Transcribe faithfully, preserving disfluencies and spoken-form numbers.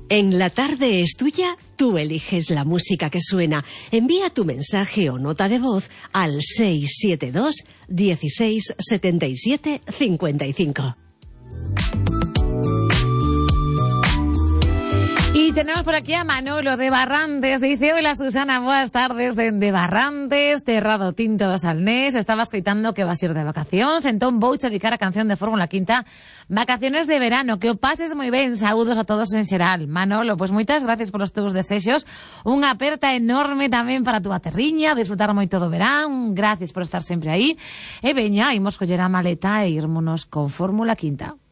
En La Tarde es Tuya, tú eliges la música que suena. Envía tu mensaje o nota de voz al seis siete dos, dieciséis, setenta y siete, cincuenta y cinco. Y tenemos por aquí a Manolo de Barrantes. Dice: hola Susana, buenas tardes de Barrantes, Terrado Tinto de Salnés. Estaba escoitando que vas a ir de vacacións, entón vou che dedicar a canción de Fórmula Quinta, Vacaciones de Verano. Que o pases moi ben, saúdos a todos en xeral. Manolo, pois moitas gracias polos teus desexos. Unha aperta enorme tamén para a túa terriña, disfrutar moito do verán. Gracias por estar sempre aí. E veña, imos coller a maleta e irmonos con Fórmula Quinta.